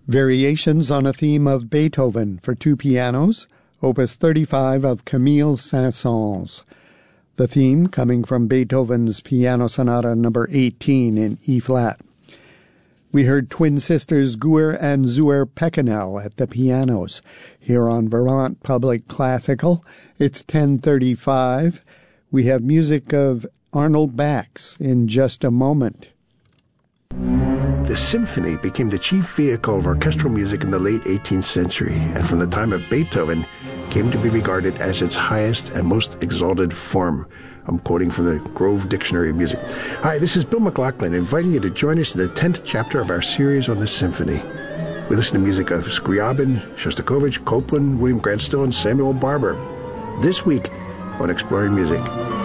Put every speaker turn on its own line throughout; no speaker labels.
Variations on a theme of Beethoven for two pianos, Opus 35 of Camille Saint-Saëns. The theme coming from Beethoven's Piano Sonata No. 18 in E-flat. We heard twin sisters Guer and Zuer Pekenel at the pianos. Here on Vermont Public Classical, it's 10:35. We have music of Arnold Bax in just a moment.
The symphony became the chief vehicle of orchestral music in the late 18th century, and from the time of Beethoven came to be regarded as its highest and most exalted form. I'm quoting from the Grove Dictionary of Music. Hi, this is Bill McLaughlin, inviting you to join us in the 10th chapter of our series on the symphony. We listen to music of Scriabin, Shostakovich, Copland, William Grant Still, and Samuel Barber. This week on Exploring Music.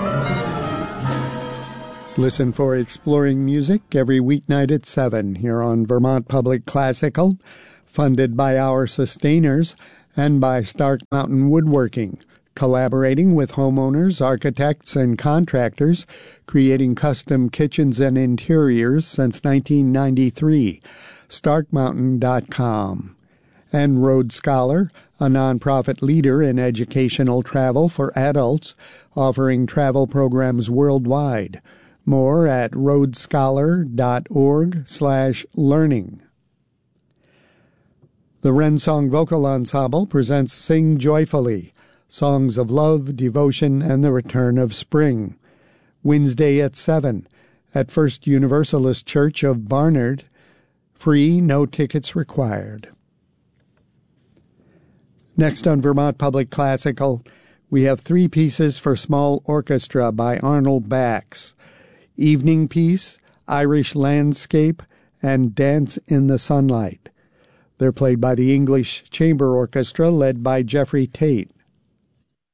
Listen for Exploring Music every weeknight at 7 here on Vermont Public Classical, funded by our sustainers and by Stark Mountain Woodworking, collaborating with homeowners, architects, and contractors, creating custom kitchens and interiors since 1993. StarkMountain.com. And Road Scholar, a nonprofit leader in educational travel for adults, offering travel programs worldwide. More at roadscholar.org/learning. The Wrensong Vocal Ensemble presents Sing Joyfully, Songs of Love, Devotion, and the Return of Spring. Wednesday at 7 at First Universalist Church of Barnard. Free, no tickets required. Next on Vermont Public Classical, we have three pieces for small orchestra by Arnold Bax. Evening Piece, Irish Landscape, and Dance in the Sunlight. They're played by the English Chamber Orchestra led by Jeffrey Tate.